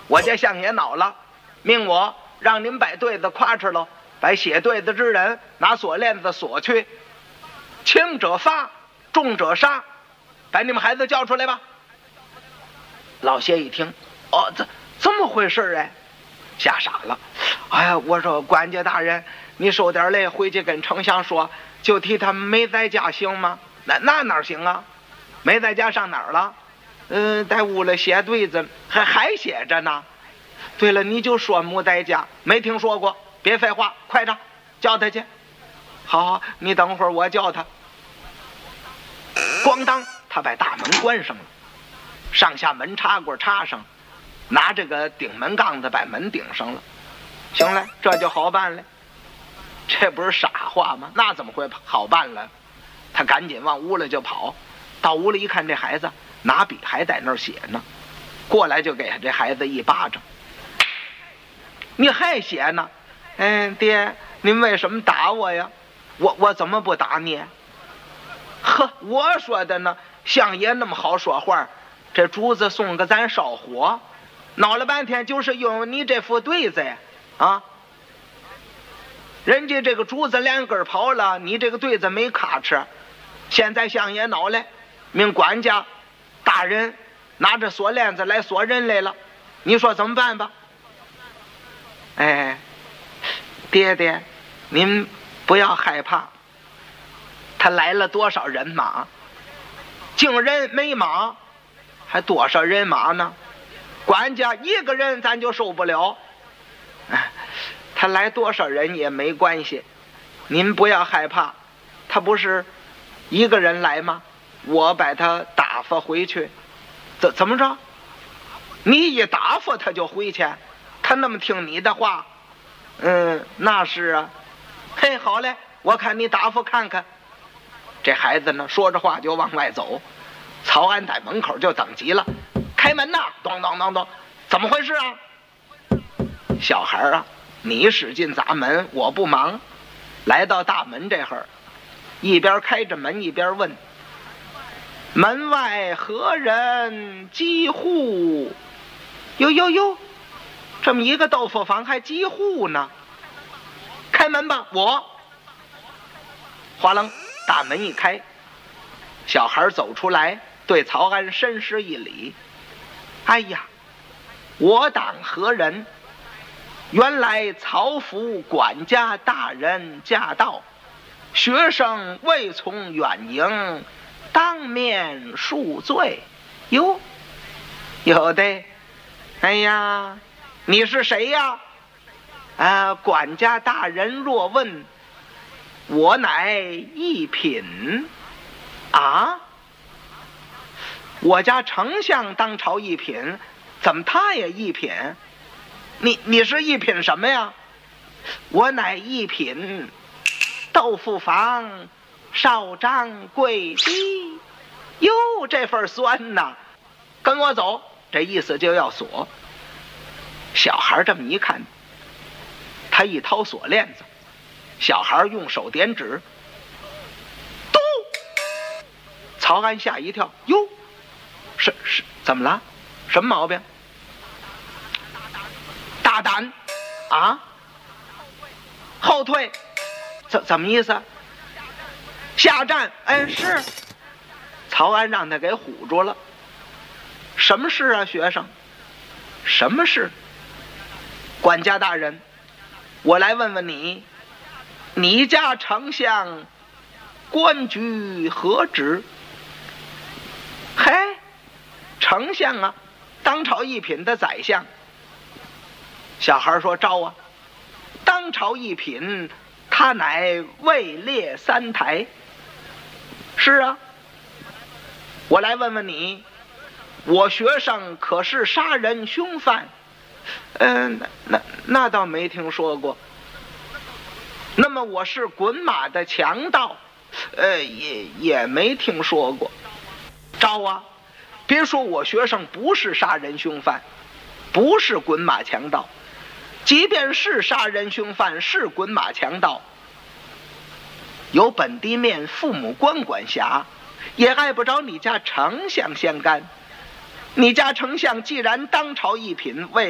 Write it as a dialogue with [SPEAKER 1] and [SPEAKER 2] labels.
[SPEAKER 1] 我家相爷恼了，命我让您把对子夸哧喽，把写对子之人拿锁链子锁去，轻者发，重者杀，把你们孩子叫出来吧。老谢一听，哦，这么回事哎，吓傻了。哎呀，我说管家大人，你受点累，回去跟丞相说，就替他们没在家行吗？那哪行啊？没在家上哪儿了？在屋里写对子，还写着呢。对了，你就说没在家，没听说过，别废话，快着，叫他去。好，你等会儿我叫他。咣当，他把大门关上了，上下门插棍插上，拿这个顶门杠子把门顶上了。行了，这就好办了。这不是傻话吗？那怎么会好办了？他赶紧往屋里就跑，到屋里一看，这孩子拿笔还在那儿写呢，过来就给这孩子一巴掌。你还写呢？爹，您为什么打我呀？我怎么不打你？呵，我说的呢，相爷那么好说话，这主子送个咱烧火，闹了半天就是因为你这副对子呀，啊！人家这个竹子连根跑了，你这个对子没卡吃。现在相爷恼了，命管家大人拿着锁链子来锁人来了，你说怎么办吧？爹爹，您不要害怕。他来了多少人马？净人没马，还多少人马呢？管家一个人咱就受不了。他来多少人也没关系，您不要害怕。他不是一个人来吗？我把他打发回去。怎么着？你一打发他就回去？他那么听你的话？那是啊。嘿，好嘞，我看你打发看看。这孩子呢，说着话就往外走。曹安在门口就等急了，开门呐！咚咚咚咚，怎么回事啊？小孩啊，你使劲砸门，我不忙。来到大门这会儿，一边开着门一边问：门外何人击户？哟，这么一个豆腐房还击户呢？开门吧，我。哗楞，大门一开，小孩走出来，对曹安深施一礼。哎呀，我当何人？原来曹府管家大人驾到，学生未从远迎，当面恕罪。哟，有的。哎呀，你是谁呀？管家大人若问，我乃一品。啊？我家丞相当朝一品，怎么他也一品？你是一品什么呀？我乃一品豆腐房少张贵姬。哟，这份酸呐！跟我走，这意思就要锁。小孩这么一看，他一掏锁链子，小孩用手点指，嘟！曹安吓一跳，哟，是怎么了？什么毛病？大胆啊！后退，怎么意思？下站。是。曹安让他给唬住了。什么事啊，学生？什么事？管家大人，我来问问你，你家丞相官居何职？嘿，丞相啊，当朝一品的宰相。小孩说：招啊！当朝一品，他乃位列三台。是啊。我来问问你，我学生可是杀人凶犯？那倒没听说过。那么我是滚马的强盗？也没听说过。招啊！别说我学生不是杀人凶犯，不是滚马强盗，即便是杀人凶犯，是滚马强盗，有本地面父母官管辖，也碍不着你家丞相先干。你家丞相既然当朝一品，为